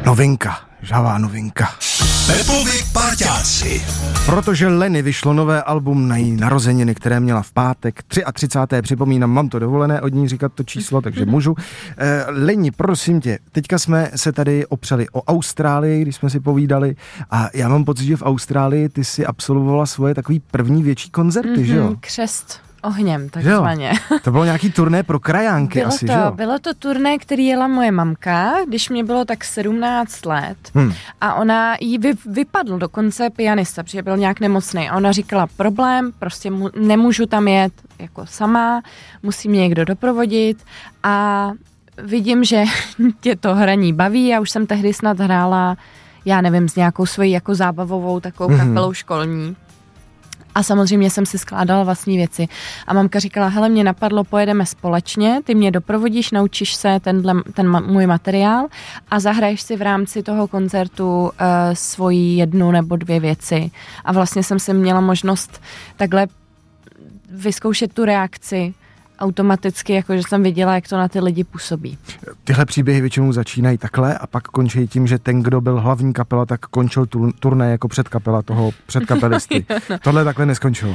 Novinka, žhavá novinka. Pepovi parťáci. Protože Leny vyšlo nové album na její narozeniny, které měla v pátek 33. Připomínám, mám to dovolené od ní říkat to číslo, takže můžu. Leni, prosím tě, teďka jsme se tady opřeli o Austrálii, když jsme si povídali, a já mám pocit, že v Austrálii ty si absolvovala svoje takový první větší koncerty, že jo? Křest ohněm, takzvaně. To bylo nějaký turné pro krajánky asi, že jo? Bylo to turné, který jela moje mamka, když mě bylo tak 17 let a ona jí vypadl dokonce pianista, protože byl nějak nemocný a ona říkala, problém, prostě nemůžu tam jet jako sama, musí mě někdo doprovodit a vidím, že tě to hraní baví, já už jsem tehdy snad hrála, já nevím, s nějakou svojí jako zábavovou takovou kapelou školní. A samozřejmě jsem si skládala vlastní věci. A mamka říkala, hele, mě napadlo, pojedeme společně, ty mě doprovodíš, naučíš se ten můj materiál a zahraješ si v rámci toho koncertu svoji 1 nebo 2 věci. A vlastně jsem si měla možnost takhle vyzkoušet tu reakci automaticky, jakože jsem viděla, jak to na ty lidi působí. Tyhle příběhy většinou začínají takhle a pak končí tím, že ten, kdo byl hlavní kapela, tak končil turné jako předkapela toho předkapelisty. No. Tohle takhle neskončilo.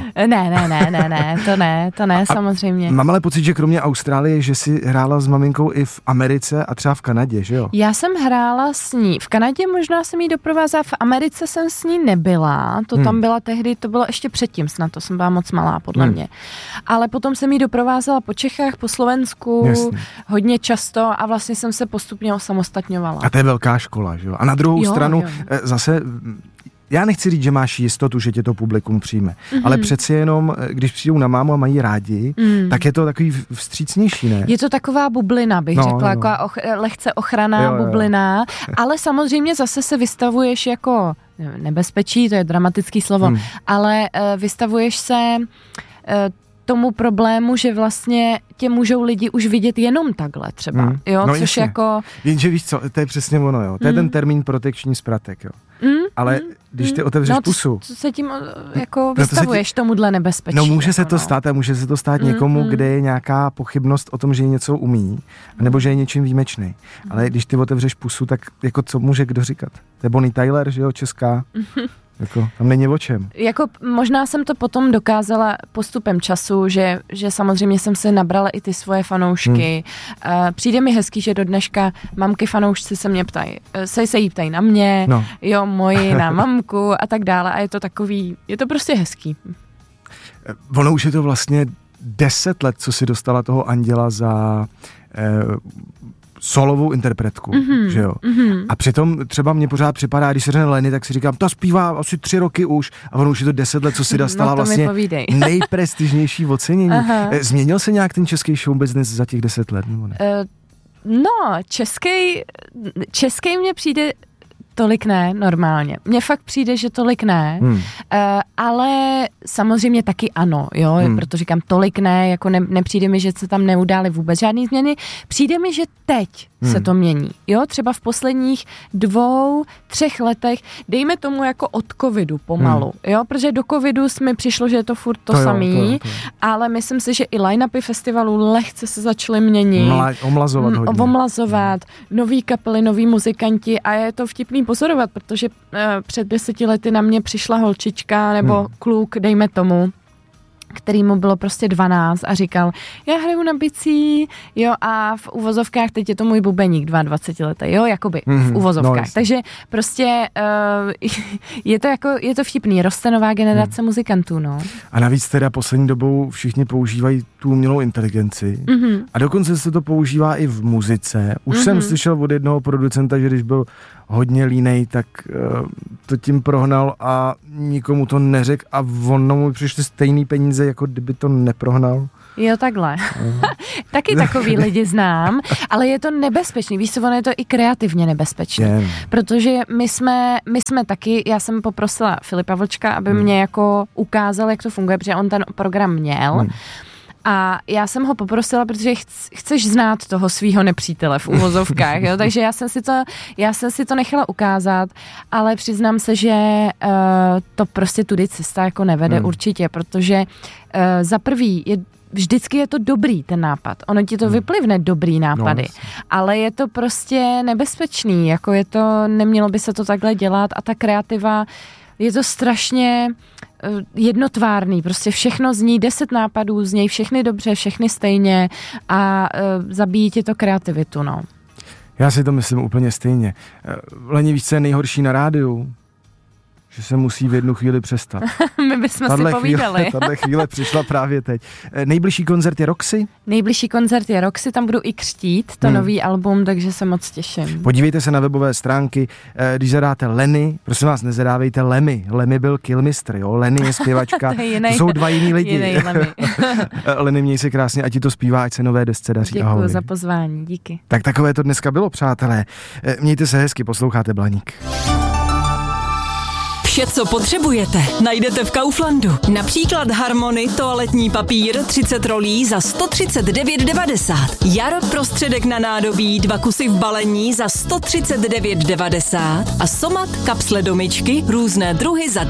Ne, to ne, samozřejmě. Mám ale pocit, že kromě Austrálie, že si hrála s maminkou i v Americe a třeba v Kanadě, že jo? Já jsem hrála s ní. V Kanadě možná jsem jí doprovázala, v Americe jsem s ní nebyla. To tam byla tehdy, to bylo ještě předtím snad, to jsem byla moc malá, podle mě. Ale potom jsem jí doprovázala po Čechách, po Slovensku, hodně často a vlastně jsem se postupně osamostatňovala. A to je velká škola, že jo? A na druhou stranu zase, já nechci říct, že máš jistotu, že tě to publikum přijme, ale přeci jenom, když přijdou na mámu a mají rádi, tak je to takový vstřícnější, ne? Je to taková bublina, bych řekla, jako lehce ochranná bublina, ale samozřejmě zase se vystavuješ jako nebezpečí, to je dramatický slovo, ale vystavuješ se tomu problému, že vlastně tě můžou lidi už vidět jenom takhle třeba, jo, no což jasně. jako... Jenže víš co, to je přesně ono, jo, to je ten termín protekční zpratek, jo. Ale když ty otevřeš pusu... Co se tím jako vystavuješ tomuhle nebezpečí? No může se to stát a může se to stát někomu, kde je nějaká pochybnost o tom, že něco umí, nebo že je něčím výjimečný. Ale když ty otevřeš pusu, tak jako co může kdo říkat? To je Bonnie Tyler, že jo, česká... Jako, tam není o čem. Jako možná jsem to potom dokázala postupem času, že samozřejmě jsem se nabrala i ty svoje fanoušky. Přijde mi hezký, že do dneška mamky fanoušci se mě ptají, se jí ptají na mě, jo, moji na mamku a tak dále a je to takový, je to prostě hezký. Ono už je to vlastně 10 let, co si dostala toho Anděla za... solovou interpretku, že jo. A přitom třeba mně pořád připadá, když se řekne Leny, tak si říkám, ta zpívá asi 3 roky už a ono už je to 10 let, co si dostala vlastně nejprestižnější ocenění. Změnil se nějak ten český show business za těch 10 let, nebo ne? Český mně přijde tolik ne, normálně. Mně fakt přijde, že tolik ne, ale samozřejmě taky ano, jo, proto říkám tolik ne, jako nepřijde mi, že se tam neudály vůbec žádný změny. Přijde mi, že teď se to mění, jo, třeba v posledních 2-3 letech, dejme tomu jako od covidu pomalu, jo, protože do covidu mi přišlo, že je to furt to samý, ale myslím si, že i line-upy festivalů lehce se začaly měnit. Omlazovat hodně. Omlazovat, nový kapely, noví muzikanti a je to vtipný pozorovat, protože před 10 lety na mě přišla holčička nebo kluk, dejme tomu, kterýmu bylo prostě 12 a říkal, já hraju na bicí, jo, a v uvozovkách teď je to můj bubeník 22 letý, jo, jakoby v uvozovkách. Takže prostě je to vtipný, roste nová generace muzikantů, no. A navíc teda poslední dobou všichni používají tu umělou inteligenci a dokonce se to používá i v muzice. Už jsem slyšel od jednoho producenta, že když byl hodně línej, tak to tím prohnal a nikomu to neřekl a ono mu přišly stejný peníze, jako kdyby to neprohnal. Jo, takhle. Taky takový lidi znám, ale je to nebezpečný. Víš co, ono je to i kreativně nebezpečný. Protože my jsme taky, já jsem poprosila Filipa Vlčka, aby mě jako ukázal, jak to funguje, protože on ten program měl. A já jsem ho poprosila, protože chceš znát toho svýho nepřítele v uvozovkách, jo? Takže já jsem si to nechala ukázat, ale přiznám se, že to prostě tudy cesta jako nevede určitě, protože za prvý vždycky je to dobrý ten nápad. Ono ti to vyplivne dobrý nápady, ale je to prostě nebezpečný, jako je to, nemělo by se to takhle dělat a ta kreativa, je to strašně jednotvárný, prostě všechno zní 10 nápadů, znějí všechny dobře, všechny stejně a zabíjí ti to kreativitu, no. Já si to myslím úplně stejně. Leni, víš, co je nejhorší na rádiu? Že se musí v jednu chvíli přestat. My bychom si povídali. Tahle chvíle přišla právě teď. Nejbližší koncert je Roxy? Nejbližší koncert je Roxy, tam budu i křtít to nový album, takže se moc těším. Podívejte se na webové stránky, když zadáte Leny, prosím vás, nezadávejte Lemmy. Lemmy byl Killmister, jo? Leny je zpěvačka, to jsou dva jiný lidi. Leny, měj se krásně, ať ti to zpívá, ať se nové desce daří. Děkuji za pozvání, díky. Tak takové to dneska bylo, přátelé. Mějte se hezky, posloucháte Blaník. Vše, co potřebujete, najdete v Kauflandu. Například Harmony toaletní papír 30 rolí za 139,90. Jarod prostředek na nádobí 2 kusy v balení za 139,90 a Somat kapsle do myčky různé druhy za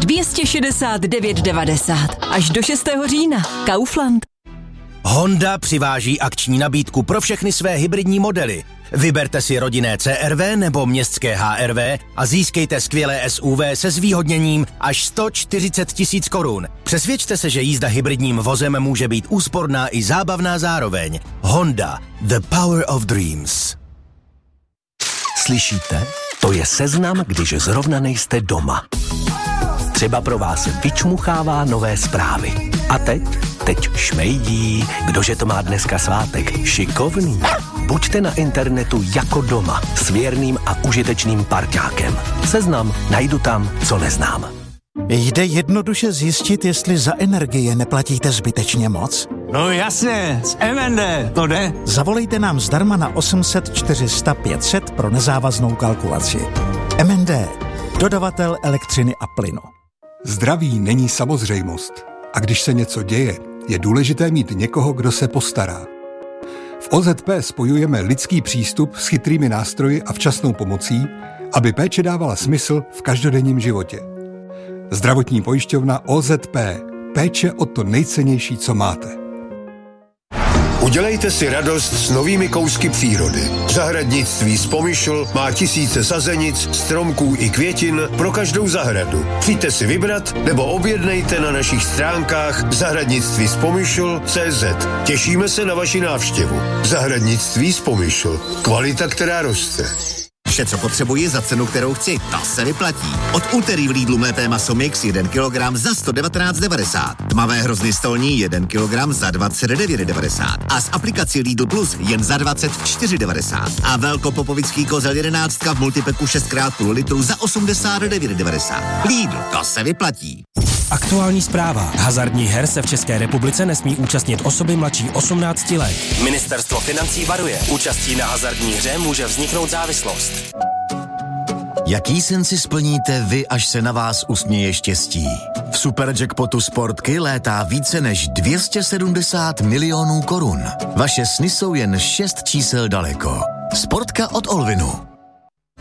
269,90. Až do 6. října. Kaufland. Honda přiváží akční nabídku pro všechny své hybridní modely. Vyberte si rodinné CR-V nebo městské HR-V a získejte skvělé SUV se zvýhodněním až 140 000 korun. Přesvědčte se, že jízda hybridním vozem může být úsporná i zábavná zároveň. Honda, the power of dreams. Slyšíte? To je seznam, když zrovna nejste doma. Třeba pro vás vyčmuchává nové zprávy. A teď šmejdí, kdože to má dneska svátek, šikovný. Buďte na internetu jako doma, s věrným a užitečným parťákem. Seznam najdu tam, co neznám. Jde jednoduše zjistit, jestli za energie neplatíte zbytečně moc? No jasně, z MND, to jde. Zavolejte nám zdarma na 800 400 500 pro nezávaznou kalkulaci. MND, dodavatel elektřiny a plynu. Zdraví není samozřejmost. A když se něco děje, je důležité mít někoho, kdo se postará. V OZP spojujeme lidský přístup s chytrými nástroji a včasnou pomocí, aby péče dávala smysl v každodenním životě. Zdravotní pojišťovna OZP. Péče o to nejcennější, co máte. Udělejte si radost s novými kousky přírody. Zahradnictví Spomyšl má tisíce sazenic, stromků i květin pro každou zahradu. Přijďte si vybrat nebo objednejte na našich stránkách zahradnictví-spomyšl.cz. Těšíme se na vaši návštěvu. Zahradnictví Spomyšl. Kvalita, která roste. Vše, co potřebuji za cenu, kterou chci, to se vyplatí. Od úterý v Lidlu mlété maso mix 1 kg za 119,90. Tmavé hrozny stolní 1 kg za 29,90. A s aplikací Lidl Plus jen za 24,90. A velkopopovický kozel 11 v multipeku 6x0,5 litru za 89,90. Lidl, to se vyplatí. Aktuální zpráva. Hazardních her se v České republice nesmí účastnit osoby mladší 18 let. Ministerstvo financí varuje. Účastí na hazardní hře může vzniknout závislost. Jaký sen si splníte vy, až se na vás usměje štěstí? V Superjackpotu Sportky létá více než 270 milionů korun. Vaše sny jsou jen 6 čísel daleko. Sportka od Olvinu.